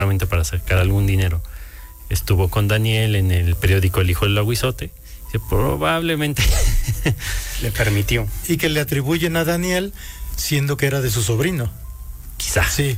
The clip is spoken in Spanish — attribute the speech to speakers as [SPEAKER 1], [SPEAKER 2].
[SPEAKER 1] para sacar algún dinero. Estuvo con Daniel en el periódico El Hijo del Aguizote, que probablemente
[SPEAKER 2] le permitió.
[SPEAKER 3] Y que le atribuyen a Daniel siendo que era de su sobrino.
[SPEAKER 1] Quizá.
[SPEAKER 3] Sí,